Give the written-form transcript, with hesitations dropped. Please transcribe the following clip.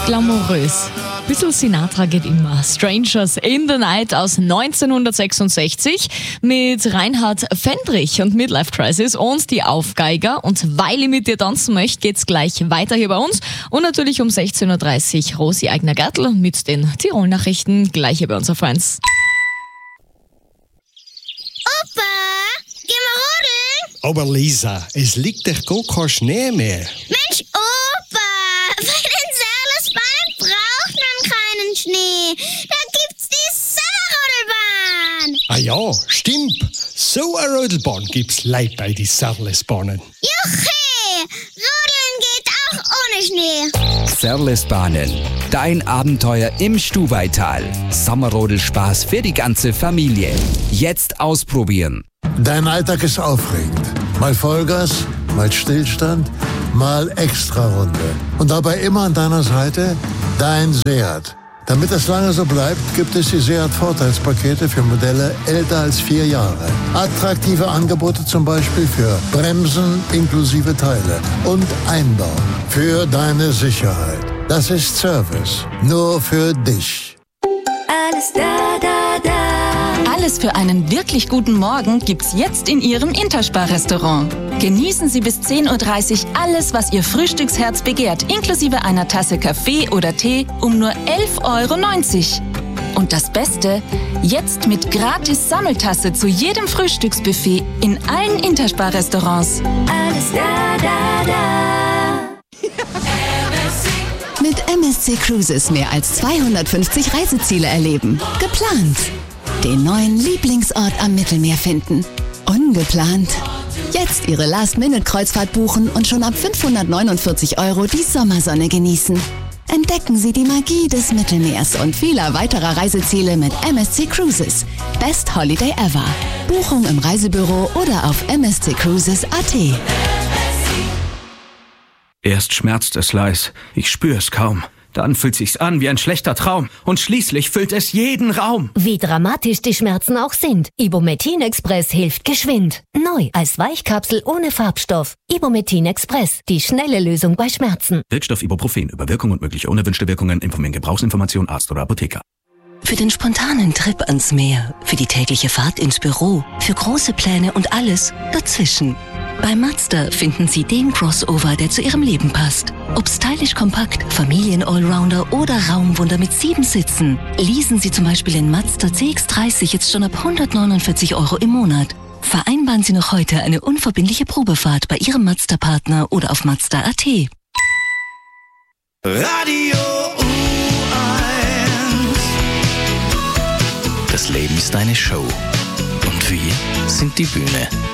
glamourös. Bisschen Sinatra geht immer. Strangers in the Night aus 1966 mit Reinhard Fendrich und Midlife Crisis und die Aufgeiger. Und weil ich mit dir tanzen möchte, geht's gleich weiter hier bei uns. Und natürlich um 16.30 Uhr Rosi Eigner-Gertl mit den Tirol-Nachrichten gleich hier bei uns auf 1. Opa, geh mal rodeln. Aber Lisa, es liegt doch gar kein Schnee mehr. Mensch, Opa, bei den Serlesbahnen braucht man keinen Schnee. Da gibt's die Sommerrodelbahn. Ah ja, stimmt. So eine Rodelbahn gibt's leid bei die Serlesbahnen. Juchhe, rodeln geht auch ohne Schnee. Serlesbahnen, dein Abenteuer im Stuvaital. Sommerrodelspaß für die ganze Familie. Jetzt ausprobieren. Dein Alltag ist aufregend. Mal Vollgas, mal Stillstand, mal Extrarunde. Und dabei immer an deiner Seite dein Seat. Damit das lange so bleibt, gibt es die Seat-Vorteilspakete für Modelle älter als 4 Jahre. Attraktive Angebote zum Beispiel für Bremsen inklusive Teile und Einbau für deine Sicherheit. Das ist Service, nur für dich. Alles da, da, da. Alles für einen wirklich guten Morgen gibt's jetzt in Ihrem Interspar-Restaurant. Genießen Sie bis 10.30 Uhr alles, was Ihr Frühstücksherz begehrt, inklusive einer Tasse Kaffee oder Tee um nur 11,90 €. Und das Beste, jetzt mit gratis Sammeltasse zu jedem Frühstücksbuffet in allen Interspar-Restaurants. Alles da, da, da. Mit MSC Cruises mehr als 250 Reiseziele erleben. Geplant. Den neuen Lieblingsort am Mittelmeer finden. Ungeplant. Jetzt Ihre Last-Minute-Kreuzfahrt buchen und schon ab 549 € die Sommersonne genießen. Entdecken Sie die Magie des Mittelmeers und vieler weiterer Reiseziele mit MSC Cruises. Best Holiday ever. Buchung im Reisebüro oder auf msccruises.at. Erst schmerzt es leis, ich spür's kaum. Dann fühlt sich's an wie ein schlechter Traum und schließlich füllt es jeden Raum. Wie dramatisch die Schmerzen auch sind, Ibumetin Express hilft geschwind. Neu als Weichkapsel ohne Farbstoff. Ibumetin Express, die schnelle Lösung bei Schmerzen. Wirkstoff Ibuprofen, über Wirkung und mögliche unerwünschte Wirkungen informieren Gebrauchsinformation Arzt oder Apotheker. Für den spontanen Trip ans Meer, für die tägliche Fahrt ins Büro, für große Pläne und alles dazwischen. Bei Mazda finden Sie den Crossover, der zu Ihrem Leben passt. Ob stylisch kompakt, Familien-Allrounder oder Raumwunder mit 7 Sitzen. Leasen Sie zum Beispiel den Mazda CX-30 jetzt schon ab 149 € im Monat. Vereinbaren Sie noch heute eine unverbindliche Probefahrt bei Ihrem Mazda-Partner oder auf Mazda.at. Radio U1. Das Leben ist eine Show und wir sind die Bühne.